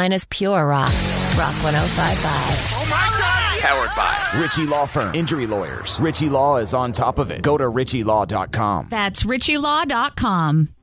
Carolina's pure rock. Rock 105.5. Oh, my God! Powered by Ritchie Law Firm. Injury lawyers. Ritchie Law is on top of it. Go to ritchielaw.com. That's ritchielaw.com.